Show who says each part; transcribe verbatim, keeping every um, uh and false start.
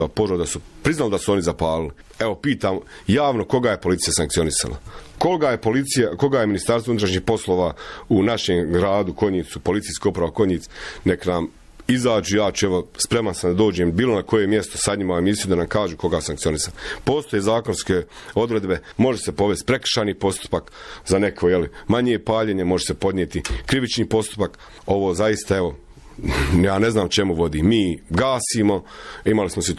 Speaker 1: požar da su priznali da su oni zapalili. Evo, pitam javno koga je policija sankcionisala. Koga je policija, koga je Ministarstvo unutrašnjih poslova u našem gradu Konjicu, policijska uprava Konjic, nek nam izađu, ja ću, evo, spreman sam da dođem bilo na koje mjesto sad njima emisiju da nam kažu koga sankcionisam. Postoje zakonske odredbe, može se povesti prekršajni postupak za neko, jeli, manje paljenje, može se podnijeti krivični postupak. Ovo zaista, evo, ja ne znam čemu vodi. Mi gasimo, imali smo situaciju